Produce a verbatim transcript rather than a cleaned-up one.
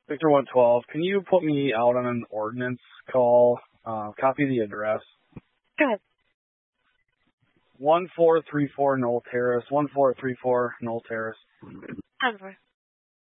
Victor one twelve, can you put me out on an ordinance call? Uh, copy the address. Go ahead. one four three four Knoll Terrace, one four three four Knoll Terrace. Over.